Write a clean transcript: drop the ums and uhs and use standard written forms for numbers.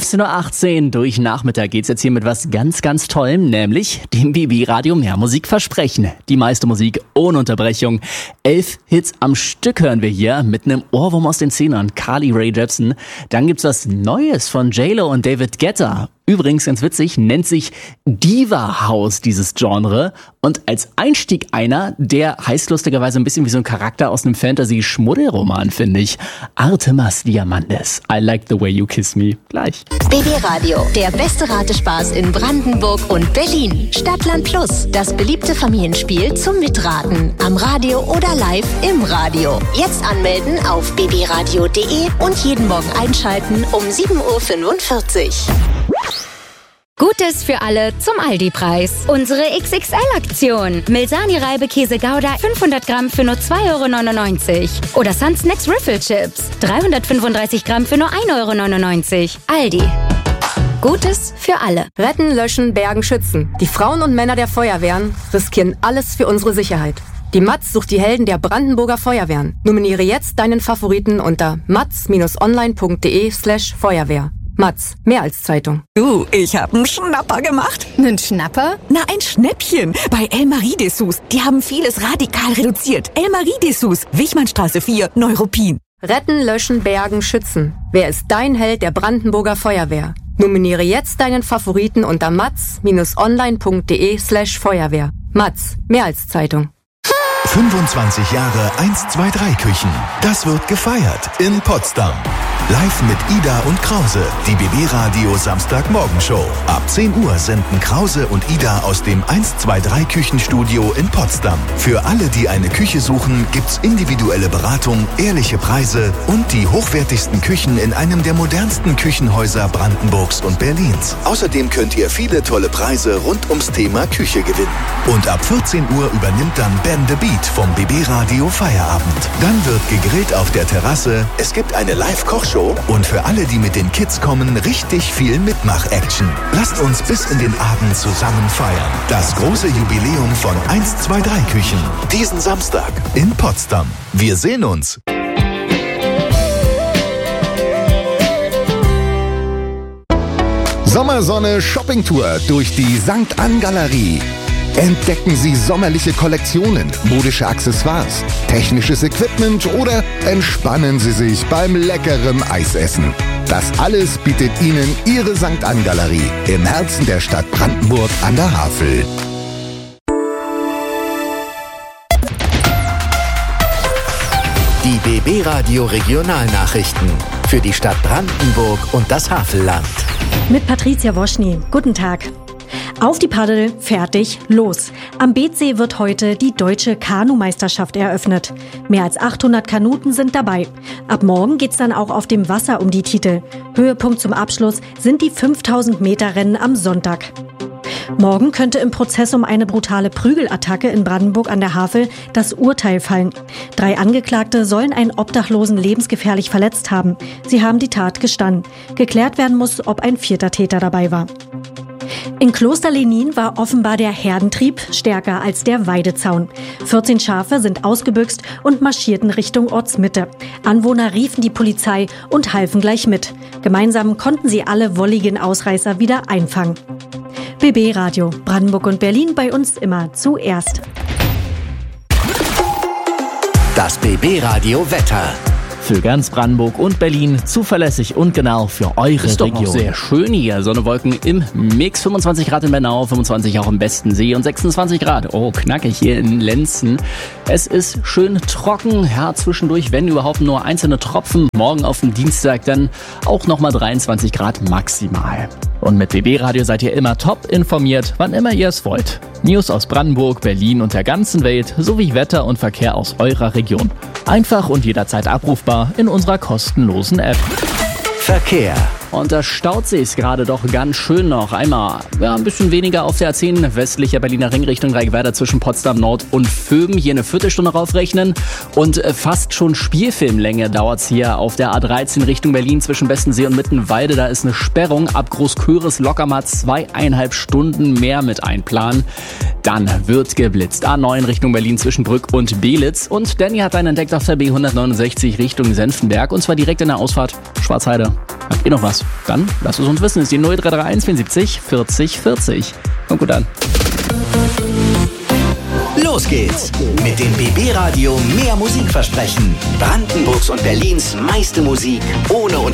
16.18 Uhr durch Nachmittag geht's jetzt hier mit was ganz, ganz Tollem, nämlich dem BB-Radio Mehr Musik versprechen. Die meiste Musik ohne Unterbrechung. 11 Hits am Stück hören wir hier mit einem Ohrwurm aus den 10ern, Carly Rae Jepsen. Dann gibt's was Neues von J-Lo und David Guetta. Übrigens, ganz witzig, nennt sich Diva House dieses Genre. Und als Einstieg einer, der heißt lustigerweise ein bisschen wie so ein Charakter aus einem Fantasy-Schmuddelroman, finde ich. Artemas Diamantes. I like the way you kiss me. Gleich. BB Radio, der beste Ratespaß in Brandenburg und Berlin. Stadtland Plus, das beliebte Familienspiel zum Mitraten. Am Radio oder live im Radio. Jetzt anmelden auf bbradio.de und jeden Morgen einschalten um 7.45 Uhr. Gutes für alle zum Aldi-Preis. Unsere XXL-Aktion. Milsani-Reibekäse Gouda 500 Gramm für nur 2,99 €. Oder Sun Snacks Riffle-Chips 335 Gramm für nur 1,99 €. Aldi. Gutes für alle. Retten, löschen, bergen, schützen. Die Frauen und Männer der Feuerwehren riskieren alles für unsere Sicherheit. Die Matz sucht die Helden der Brandenburger Feuerwehren. Nominiere jetzt deinen Favoriten unter matz-online.de/Feuerwehr. Matz, mehr als Zeitung. Du, ich hab 'n Schnapper gemacht. Nen Schnapper? Na, ein Schnäppchen. Bei El Marie-Dessous. Die haben vieles radikal reduziert. El Marie-Dessous, Wichmannstraße 4, Neuruppin. Retten, löschen, bergen, schützen. Wer ist dein Held der Brandenburger Feuerwehr? Nominiere jetzt deinen Favoriten unter matz-online.de/Feuerwehr. Matz, mehr als Zeitung. 25 Jahre 1-2-3 Küchen. Das wird gefeiert in Potsdam. Live mit Ida und Krause, die BB-Radio Samstagmorgenshow. Ab 10 Uhr senden Krause und Ida aus dem 1-2-3 Küchenstudio in Potsdam. Für alle, die eine Küche suchen, gibt's individuelle Beratung, ehrliche Preise und die hochwertigsten Küchen in einem der modernsten Küchenhäuser Brandenburgs und Berlins. Außerdem könnt ihr viele tolle Preise rund ums Thema Küche gewinnen. Und ab 14 Uhr übernimmt dann Ben the Beat vom BB-Radio Feierabend. Dann wird gegrillt auf der Terrasse, es gibt eine Live-Kochshow und für alle, die mit den Kids kommen, richtig viel Mitmach-Action. Lasst uns bis in den Abend zusammen feiern. Das große Jubiläum von 1-2-3 Küchen. Diesen Samstag in Potsdam. Wir sehen uns. Sommersonne Shoppingtour durch die St. Ann Galerie. Entdecken Sie sommerliche Kollektionen, modische Accessoires, technisches Equipment oder entspannen Sie sich beim leckeren Eisessen. Das alles bietet Ihnen Ihre St. Ann Galerie im Herzen der Stadt Brandenburg an der Havel. Die BB-Radio Regionalnachrichten für die Stadt Brandenburg und das Havelland. Mit Patricia Woschny. Guten Tag. Auf die Paddel, fertig, los. Am Beetsee wird heute die Deutsche Kanumeisterschaft eröffnet. Mehr als 800 Kanuten sind dabei. Ab morgen geht's dann auch auf dem Wasser um die Titel. Höhepunkt zum Abschluss sind die 5000 Meter Rennen am Sonntag. Morgen könnte im Prozess um eine brutale Prügelattacke in Brandenburg an der Havel das Urteil fallen. 3 Angeklagte sollen einen Obdachlosen lebensgefährlich verletzt haben. Sie haben die Tat gestanden. Geklärt werden muss, ob ein 4. Täter dabei war. In Kloster Lenin war offenbar der Herdentrieb stärker als der Weidezaun. 14 Schafe sind ausgebüxt und marschierten Richtung Ortsmitte. Anwohner riefen die Polizei und halfen gleich mit. Gemeinsam konnten sie alle wolligen Ausreißer wieder einfangen. BB Radio, Brandenburg und Berlin, bei uns immer zuerst. Das BB-Radio Wetter. Für ganz Brandenburg und Berlin zuverlässig und genau für eure Region. Ist doch auch sehr schön hier. Sonne, Wolken im Mix. 25 Grad in Bernau, 25 auch im Bestensee und 26 Grad. Oh, knackig hier in Lenzen. Es ist schön trocken. Ja, zwischendurch, wenn überhaupt, nur einzelne Tropfen. Morgen auf dem Dienstag dann auch nochmal 23 Grad maximal. Und mit BB Radio seid ihr immer top informiert, wann immer ihr es wollt. News aus Brandenburg, Berlin und der ganzen Welt sowie Wetter und Verkehr aus eurer Region. Einfach und jederzeit abrufbar in unserer kostenlosen App. Verkehr. Und da staut sich's gerade doch ganz schön noch. Einmal ein bisschen weniger auf der A10 westlicher Berliner Ring Richtung Reichenwerder zwischen Potsdam Nord und Vöben. Hier eine Viertelstunde raufrechnen. Und fast schon Spielfilmlänge dauert's hier auf der A13 Richtung Berlin zwischen Bestensee und Mittenwalde. Da ist eine Sperrung. Ab Großköris locker mal 2,5 Stunden mehr mit einplanen. Dann wird geblitzt. A9 Richtung Berlin zwischen Brück und Belitz. Und Danny hat einen entdeckt auf der B169 Richtung Senftenberg. Und zwar direkt in der Ausfahrt Schwarzheide. Habt ihr noch was? was? Dann lasst es uns wissen. Ist die 0331 74 40 40. Kommt gut an. Los geht's mit dem BB Radio Mehr Musikversprechen. Brandenburgs und Berlins meiste Musik ohne